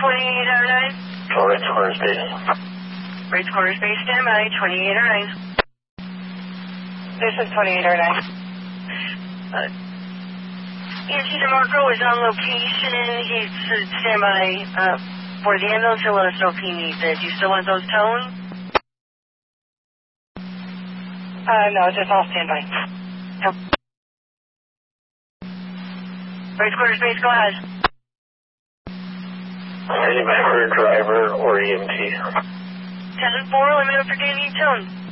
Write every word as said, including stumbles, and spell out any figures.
twenty-eight oh nine. All right, quarter space. Rates quarter space, stand by, twenty-eight oh nine. This is twenty-eight oh nine. Uh, Yankee DeMarco is on location. He's uh, stand by uh, for the ambulance. He'll let us know if he needs it. Do you still want those towing? Uh, no, just all standby. Yep. Rates quarter space, go ahead. Standing by for a driver or E M T. ten four, let me know if you're getting any tone.